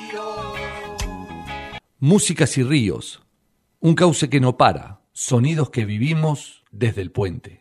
Músicas y ríos, un cauce que no para, sonidos que vivimos desde el puente.